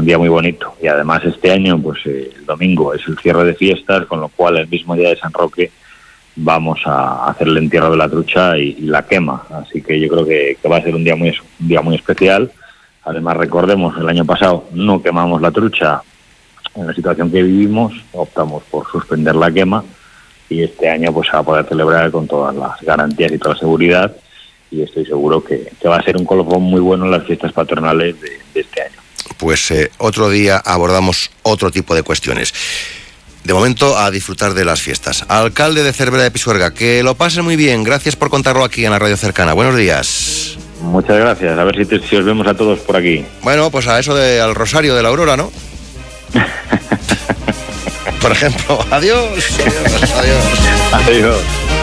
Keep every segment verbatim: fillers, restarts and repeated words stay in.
día muy bonito. Y además este año, pues eh, el domingo es el cierre de fiestas, con lo cual el mismo día de San Roque vamos a hacer el entierro de la trucha y, y la quema. Así que yo creo que, que va a ser un día muy un día muy especial. Además, recordemos, el año pasado no quemamos la trucha en la situación que vivimos, optamos por suspender la quema, y este año pues se va a poder celebrar con todas las garantías y toda la seguridad, y estoy seguro que, que va a ser un colofón muy bueno en las fiestas patronales de, de este año. Pues eh, otro día abordamos otro tipo de cuestiones. De momento, a disfrutar de las fiestas. Alcalde de Cervera de Pisuerga, que lo pasen muy bien. Gracias por contarlo aquí en la radio cercana. Buenos días. Muchas gracias. A ver si, te, si os vemos a todos por aquí. Bueno, pues a eso de al Rosario de la Aurora, ¿no? Por ejemplo. Adiós. Adiós. Adiós. Adiós.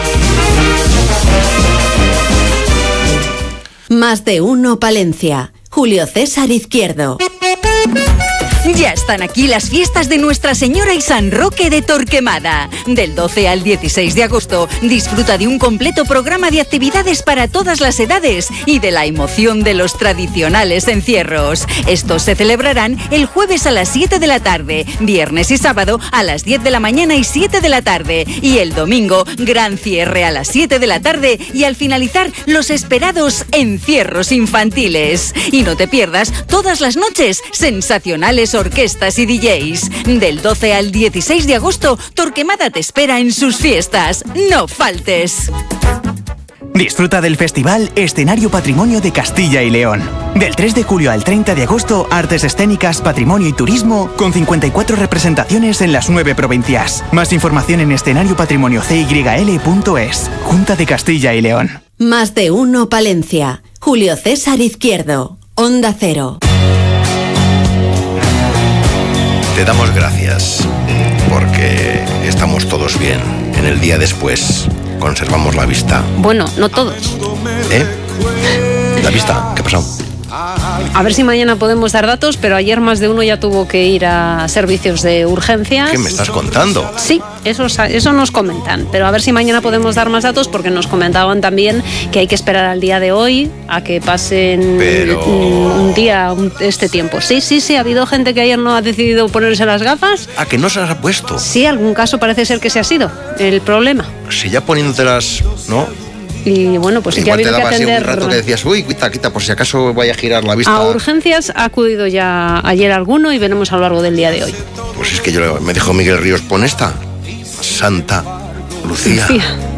Más de uno Palencia. Julio César Izquierdo. Ya están aquí las fiestas de Nuestra Señora y San Roque de Torquemada. Del doce al dieciséis de agosto, disfruta de un completo programa de actividades para todas las edades y de la emoción de los tradicionales encierros. Estos se celebrarán el jueves a las siete de la tarde, viernes y sábado a las diez de la mañana y siete de la tarde, y el domingo, gran cierre a las siete de la tarde y al finalizar los esperados encierros infantiles. Y no te pierdas todas las noches sensacionales orquestas y D Js. Del doce al dieciséis de agosto, Torquemada te espera en sus fiestas. ¡No faltes! Disfruta del festival Escenario Patrimonio de Castilla y León. Del tres de julio al treinta de agosto, artes escénicas, patrimonio y turismo, con cincuenta y cuatro representaciones en las nueve provincias. Más información en escenario patrimonio c y l punto es. Junta de Castilla y León. Más de uno Palencia. Julio César Izquierdo. Onda Cero. Te damos gracias porque estamos todos bien. En el día después conservamos la vista. Bueno, no todos. ¿Eh? ¿La vista? ¿Qué ha pasado? A ver si mañana podemos dar datos, pero ayer más de uno ya tuvo que ir a servicios de urgencias. ¿Qué me estás contando? Sí, eso, eso nos comentan, pero a ver si mañana podemos dar más datos, porque nos comentaban también que hay que esperar al día de hoy a que pasen pero... un día, un, este tiempo. Sí, sí, sí, ha habido gente que ayer no ha decidido ponerse las gafas. ¿A que no se las ha puesto? Sí, algún caso parece ser que se ha sido el problema. Si ya poniéndotelas, ¿no? Y bueno, pues sí que ha habido que atender. Un rato que decías, uy, quita, quita, por si acaso vaya a girar la vista. A urgencias ha acudido ya ayer alguno y veremos a lo largo del día de hoy. Pues es que yo me dijo Miguel Ríos, pon esta. Santa Lucía. Lucía.